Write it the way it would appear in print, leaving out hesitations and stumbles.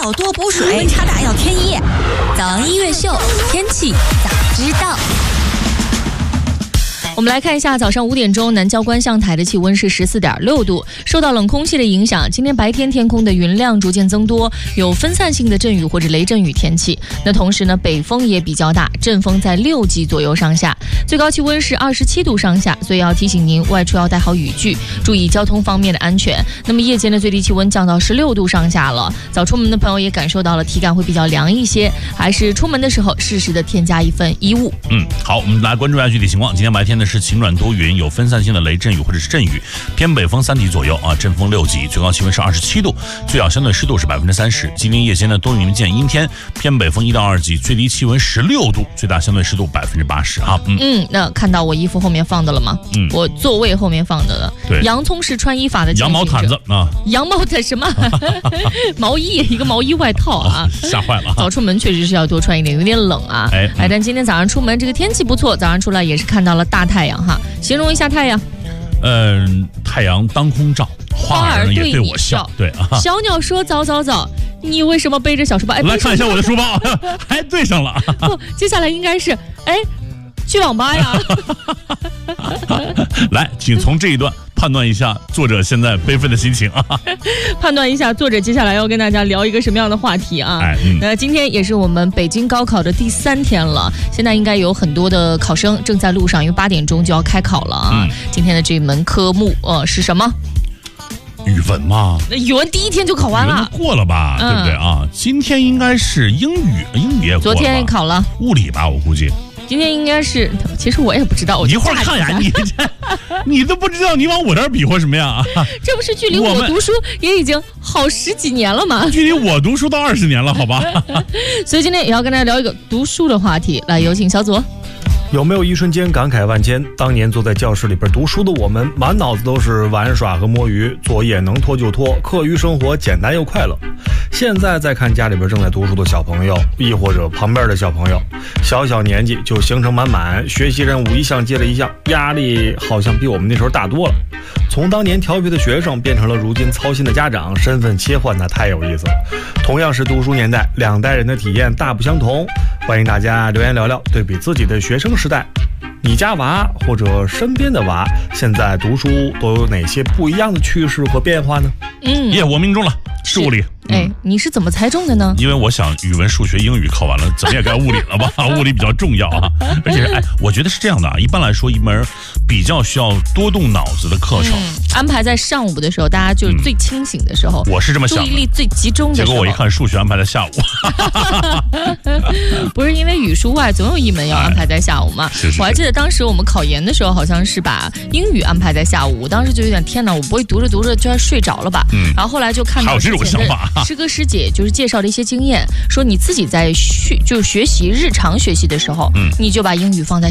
要多补水，温差大要添衣。早安音乐秀，天气早知道。我们来看一下早上5点钟南郊观象台的气温是14.6度，受到冷空气的影响，今天白天天空的云量逐渐增多，有分散性的阵雨或者雷阵雨天气。那同时呢，北风也比较大，阵风在6级左右上下，最高气温是27度上下，所以要提醒您外出要带好雨具，注意交通方面的安全。那么夜间的最低气温降到16度上下了，早出门的朋友也感受到了体感会比较凉一些，还是出门的时候适时的添加一份衣物。 好，我们来关注一下具体情况。今天白天呢是晴转多云，有分散性的雷阵雨或者是阵雨，偏北风3级左右啊，阵风6级，最高气温是27度，最小相对湿度是30%。今天夜间呢多云见阴天，偏北风1到2级，最低气温16度，最大相对湿度80%啊。 那看到我衣服后面放的了吗？我座位后面放的了。 对， 洋葱是穿衣法的羊毛毯子啊， 羊毛的什么毛衣，一个毛衣外套啊， 吓坏了。 早出门确实是要多穿一点，有点冷啊。但今天早上出门这个天气不错，早上出来也是看到了大太阳哈。形容一下太阳。 太阳当空照，花儿也对我笑。对啊。 小鸟说早早早，你为什么背着小书包？ 来看一下我的书包，还对上了。 不，接下来应该是去网吧呀。 来，请从这一段判断一下作者现在悲愤的心情啊！ 判断一下作者接下来要跟大家聊一个什么样的话题啊？那今天也是我们北京高考的第3天了，现在应该有很多的考生正在路上，因为8点钟就要开考了啊。今天的这门科目是什么？ 语文嘛。 那语文第1天就考完了， 过了吧？对不对啊？今天应该是英语也过了吧？ 昨天也考了物理吧？我估计。 今天应该是，其实我也不知道。 一会儿看呀，你都不知道，你往我这儿比划什么呀？ 这不是距离我读书也已经好10几年了吗？ 距离我读书都20年了，好吧？ 所以今天也要跟大家聊一个读书的话题，来有请小左。 有没有一瞬间感慨万千？当年坐在教室里边读书的我们，满脑子都是玩耍和摸鱼，作业能拖就拖，课余生活简单又快乐。现在再看家里边正在读书的小朋友，亦或者旁边的小朋友，小年纪就行程满满，学习任务一项接着一项，压力好像比我们那时候大多了。从当年调皮的学生变成了如今操心的家长，身份切换那太有意思了。同样是读书年代，2代人的体验大不相同。欢迎大家留言聊聊，对比自己的学生时代，你家娃或者身边的娃现在读书都有哪些不一样的趋势和变化呢？ 我命中了，是物理。 你是怎么猜中的呢？ 因为我想语文、数学、英语考完了，怎么也该物理了吧？物理比较重要啊。而且我觉得是这样的啊。一般来说，一门比较需要多动脑子的课程， 安排在上午的时候，大家就是最清醒的时候。 我是这么想的， 注意力最集中的时候。 结果我一看，数学安排在下午。 不是因为语数外总有一门要安排在下午嘛？我还记得当时我们考研的时候，好像是把英语安排在下午。我当时就有点天哪，我不会读着读着就要睡着了吧？然后后来就看到这种想法。 师哥师姐就是介绍的一些经验，说你自己在学习日常学习的时候，你就把英语放在